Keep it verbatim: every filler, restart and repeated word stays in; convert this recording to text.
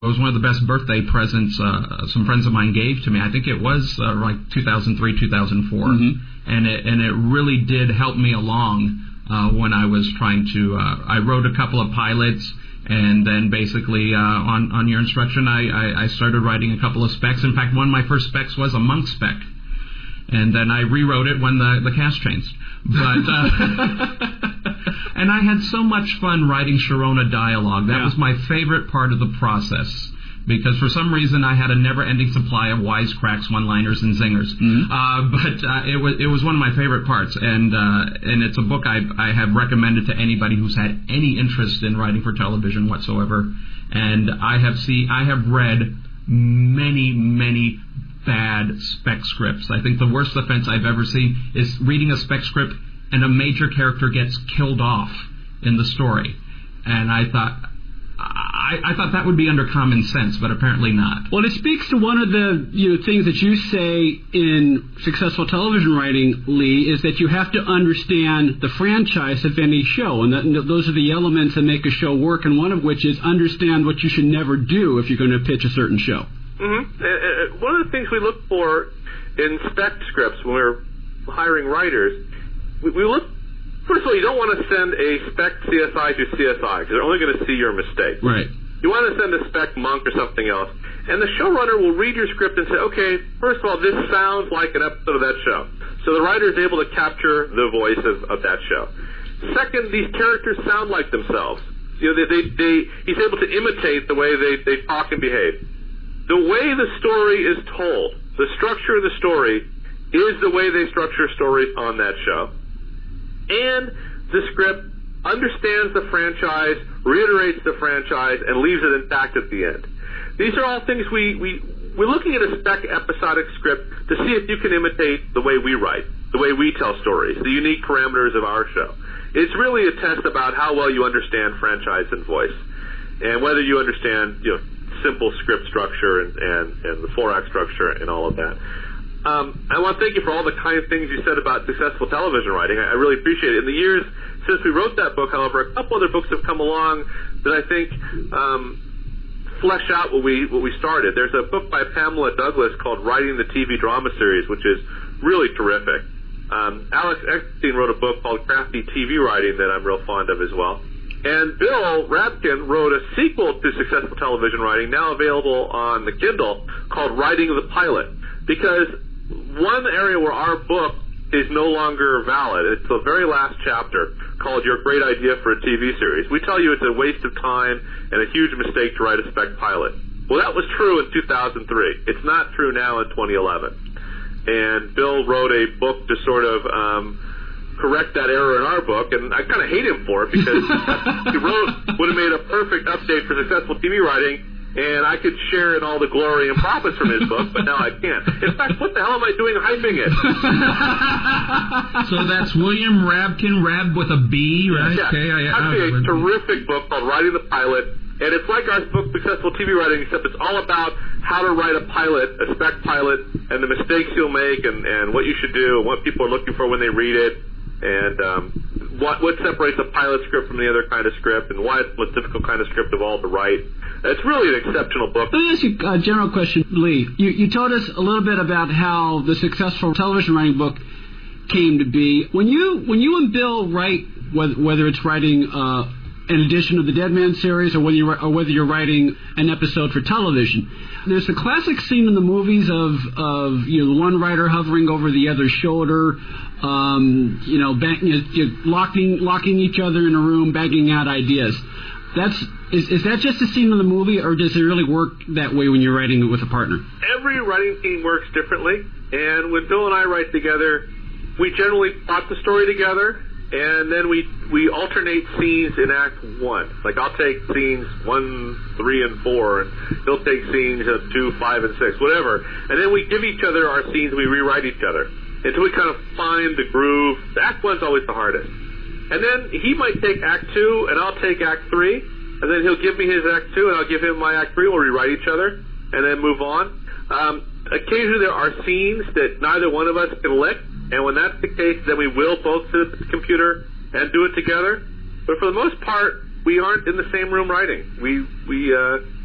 It was one of the best birthday presents uh, some friends of mine gave to me. I think it was uh, like two thousand three, two thousand four, mm-hmm. and it and it really did help me along uh, when I was trying to. Uh, I wrote a couple of pilots, and then basically uh, on on your instruction, I, I I started writing a couple of specs. In fact, one of my first specs was a monk spec, and then I rewrote it when the the cast changed. But uh, and I had so much fun writing Sharona dialogue. That yeah. was my favorite part of the process, because for some reason I had a never-ending supply of wisecracks, one-liners, and zingers. Mm-hmm. Uh, but uh, it was it was one of my favorite parts, and uh, and it's a book I I have recommended to anybody who's had any interest in writing for television whatsoever. And I have see I have read many many. bad spec scripts. I think the worst offense I've ever seen is reading a spec script and a major character gets killed off in the story. And I thought I, I thought that would be under common sense, but apparently not. Well, it speaks to one of the you know things that you say in successful television writing, Lee, is that you have to understand the franchise of any show, and, that, and those are the elements that make a show work, and one of which is understand what you should never do if you're going to pitch a certain show. Mm-hmm. Uh, one of the things we look for in spec scripts when we're hiring writers, we, we look, first of all, you don't want to send a spec C S I to C S I, because they're only going to see your mistake. Right. You want to send a spec monk or something else, and the showrunner will read your script and say, okay, first of all, this sounds like an episode of that show. So the writer is able to capture the voice of, of that show. Second, these characters sound like themselves. You know, they, they, they, he's able to imitate the way they, they talk and behave. The way the story is told, the structure of the story, is the way they structure stories on that show. And the script understands the franchise, reiterates the franchise, and leaves it intact at the end. These are all things we, we, we're looking at a spec episodic script to see if you can imitate the way we write, the way we tell stories, the unique parameters of our show. It's really a test about how well you understand franchise and voice, and whether you understand, you know, simple script structure and, and, and the four-act structure and all of that. Um, I want to thank you for all the kind things you said about successful television writing. I, I really appreciate it. In the years since we wrote that book, however, a couple other books have come along that I think um, flesh out what we what we started. There's a book by Pamela Douglas called Writing the T V Drama Series, which is really terrific. Um, Alex Eckstein wrote a book called Crafty T V Writing that I'm real fond of as well. And Bill Rabkin wrote a sequel to successful television writing, now available on the Kindle, called Writing the Pilot. Because one area where our book is no longer valid, it's the very last chapter, called Your Great Idea for a T V Series. We tell you it's a waste of time and a huge mistake to write a spec pilot. Well, that was true in two thousand three. It's not true now in twenty eleven. And Bill wrote a book to sort of um, correct that error in our book, and I kind of hate him for it, because he wrote would have made a perfect update for successful T V writing, and I could share in all the glory and profits from his book, but now I can't. In fact, what the hell am I doing hyping it? So that's William Rabkin, Rab with a B, right? Yeah. Okay, I, Actually, I, a terrific book called Writing the Pilot, and it's like our book, Successful T V Writing, except it's all about how to write a pilot, a spec pilot, and the mistakes you'll make, and, and what you should do, and what people are looking for when they read it, and um, what what separates a pilot script from the other kind of script, and why it's the most difficult kind of script of all to write. It's really an exceptional book. Let me ask you a general question, Lee. You, you told us a little bit about how the successful television writing book came to be. When you when you and Bill write, whether, whether it's writing uh, an edition of the Dead Man series, or whether you or whether you're writing an episode for television, there's a classic scene in the movies of of you know the one writer hovering over the other's shoulder, um, you know, bang, you know, you locking locking each other in a room, banging out ideas. That's is is that just a scene in the movie, or does it really work that way when you're writing it with a partner? Every writing team works differently, and when Bill and I write together, we generally plot the story together, and then we we alternate scenes in Act One. Like I'll take scenes one, three, and four, and he'll take scenes of two, five, and six, whatever. And then we give each other our scenes. We rewrite each other until we kind of find the groove. Act One's always the hardest. And then he might take Act Two, and I'll take Act Three, and then he'll give me his Act Two, and I'll give him my Act Three. We'll rewrite each other, and then move on. Um, occasionally there are scenes that neither one of us can lick, and when that's the case, then we will both sit at the computer and do it together. But for the most part, we aren't in the same room writing. We we uh,